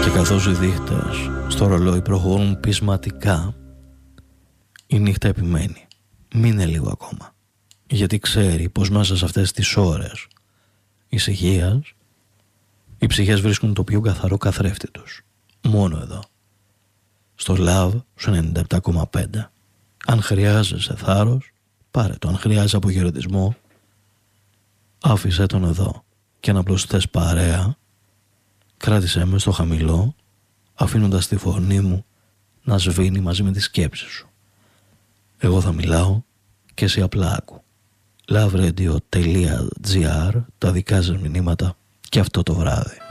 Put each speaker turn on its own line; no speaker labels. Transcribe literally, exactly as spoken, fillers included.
Και καθώς οι δείχτες στο ρολόι προχωρούν πεισματικά, η νύχτα επιμένει. Μείνε λίγο ακόμα, γιατί ξέρει πως μέσα σε αυτές τις ώρες ησυχίας οι ψυχές βρίσκουν το πιο καθαρό καθρέφτη τους. Μόνο εδώ, στο Love στο ενενήντα επτά κόμμα πέντε. Αν χρειάζεσαι θάρρος, πάρε το. Αν χρειάζεσαι αποχαιρετισμό, άφησέ τον εδώ. Και αν απλώς θες παρέα, κράτησέ με στο χαμηλό, αφήνοντας τη φωνή μου να σβήνει μαζί με τις σκέψεις σου. Εγώ θα μιλάω και εσύ απλά άκου. loveradio.gr, τα δικά σας μηνύματα και αυτό το βράδυ.